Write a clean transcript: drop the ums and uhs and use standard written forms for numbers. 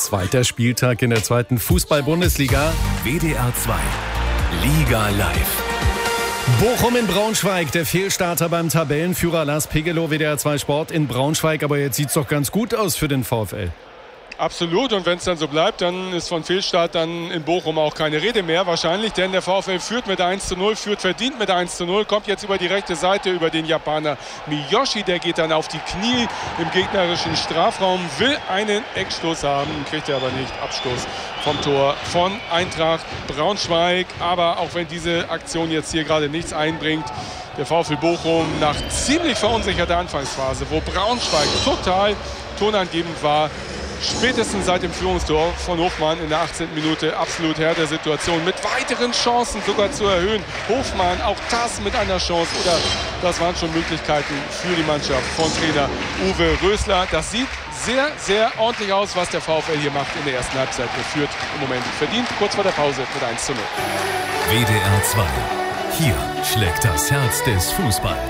Zweiter Spieltag in der zweiten Fußball-Bundesliga. WDR 2 Liga live. Bochum in Braunschweig, der Fehlstarter beim Tabellenführer Lars Pegelow, WDR 2 Sport in Braunschweig. Aber jetzt sieht es doch ganz gut aus für den VfL. Absolut, und wenn es dann so bleibt, dann ist von Fehlstart dann in Bochum auch keine Rede mehr wahrscheinlich, denn der VfL führt mit 1:0, führt verdient mit 1:0, kommt jetzt über die rechte Seite, über den Japaner Miyoshi, der geht dann auf die Knie im gegnerischen Strafraum, will einen Eckstoß haben, kriegt er aber nicht, Abstoß vom Tor von Eintracht Braunschweig, aber auch wenn diese Aktion jetzt hier gerade nichts einbringt, der VfL Bochum nach ziemlich verunsicherter Anfangsphase, wo Braunschweig total tonangebend war, spätestens seit dem Führungstor von Hofmann in der 18. Minute absolut Herr der Situation. Mit weiteren Chancen sogar zu erhöhen. Hofmann, auch das mit einer Chance. Oder das waren schon Möglichkeiten für die Mannschaft von Trainer Uwe Rösler. Das sieht sehr, sehr ordentlich aus, was der VfL hier macht in der ersten Halbzeit. Er führt im Moment verdient kurz vor der Pause mit 1:0. WDR 2. Hier schlägt das Herz des Fußballs.